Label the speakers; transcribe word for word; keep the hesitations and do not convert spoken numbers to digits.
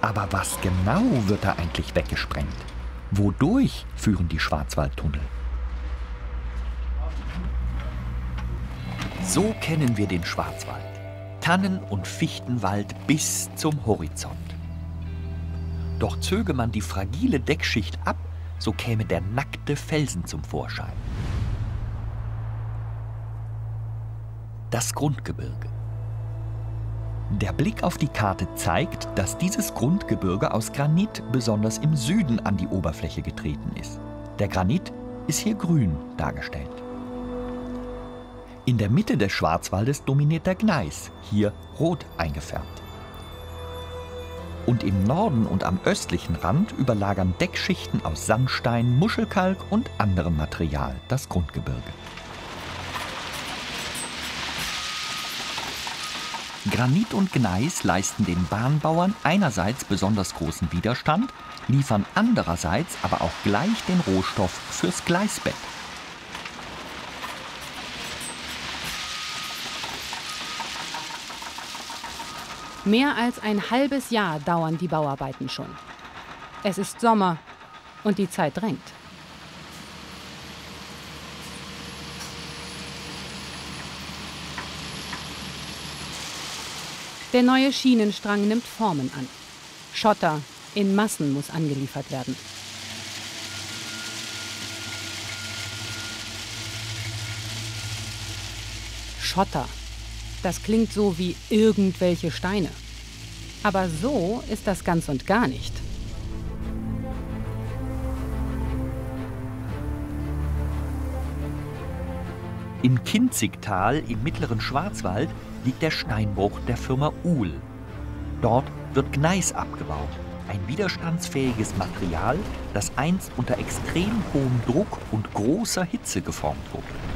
Speaker 1: Aber was genau wird da eigentlich weggesprengt? Wodurch führen die Schwarzwaldtunnel? So kennen wir den Schwarzwald. Tannen- und Fichtenwald bis zum Horizont. Doch zöge man die fragile Deckschicht ab, so käme der nackte Felsen zum Vorschein. Das Grundgebirge. Der Blick auf die Karte zeigt, dass dieses Grundgebirge aus Granit besonders im Süden an die Oberfläche getreten ist. Der Granit ist hier grün dargestellt. In der Mitte des Schwarzwaldes dominiert der Gneis, hier rot eingefärbt. Und im Norden und am östlichen Rand überlagern Deckschichten aus Sandstein, Muschelkalk und anderem Material das Grundgebirge. Granit und Gneis leisten den Bahnbauern einerseits besonders großen Widerstand, liefern andererseits aber auch gleich den Rohstoff fürs Gleisbett.
Speaker 2: Mehr als ein halbes Jahr dauern die Bauarbeiten schon. Es ist Sommer und die Zeit drängt. Der neue Schienenstrang nimmt Formen an. Schotter in Massen muss angeliefert werden. Schotter. Das klingt so wie irgendwelche Steine. Aber so ist das ganz und gar nicht.
Speaker 1: Im Kinzigtal im mittleren Schwarzwald liegt der Steinbruch der Firma Uhl. Dort wird Gneis abgebaut, ein widerstandsfähiges Material, das einst unter extrem hohem Druck und großer Hitze geformt wurde.